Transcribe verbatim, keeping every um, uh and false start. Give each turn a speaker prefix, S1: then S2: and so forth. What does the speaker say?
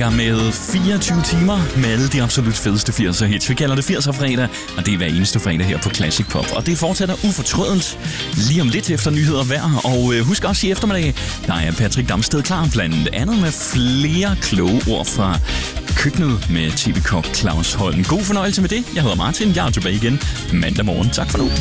S1: gang med fireogtyve timer med alle de absolut fedeste firser hits. Vi kalder det firser fredag, og det er hver eneste fredag her på Classic Pop. Og det fortsætter ufortrødent lige om lidt efter nyheder hver. Og øh, husk også i eftermiddag, der er Patrick Damsted klar blandt andet med flere kloge ord fra køkkenet med T V-kok Claus Holm. God fornøjelse med det. Jeg hedder Martin. Jeg er tilbage igen mandag morgen. Tak for nu.